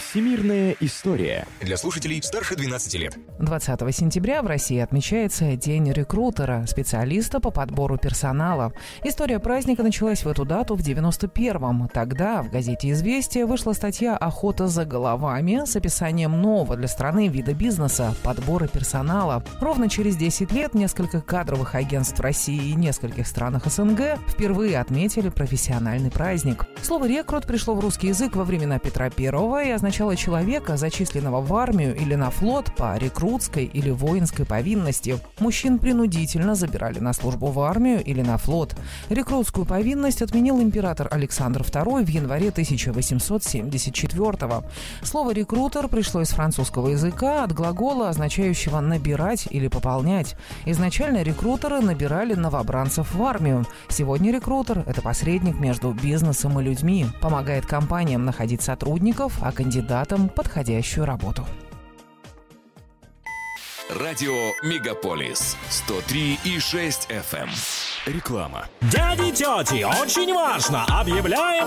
Всемирная история. Для слушателей старше 12 лет. 20 сентября в России отмечается День рекрутера, специалиста по подбору персонала. История праздника началась в эту дату в 91-м. Тогда в газете «Известия» вышла статья «Охота за головами» с описанием нового для страны вида бизнеса – подбора персонала. Ровно через 10 лет несколько кадровых агентств России и нескольких странах СНГ впервые отметили профессиональный праздник. Слово «рекрут» пришло в русский язык во времена Петра I и означало человека, зачисленного в армию или на флот по рекрутской или воинской повинности. Мужчин принудительно забирали на службу в армию или на флот. Рекрутскую повинность отменил император Александр II в январе 1874-го. Слово «рекрутер» пришло из французского языка от глагола, означающего «набирать» или «пополнять». Изначально рекрутеры набирали новобранцев в армию. Сегодня рекрутер – это посредник между бизнесом и людьми, помогает компаниям находить сотрудников, а кандидатам подходящую работу. Радио Мегаполис 103,6 FM. Реклама. Дяди, тети, очень важно! Объявляем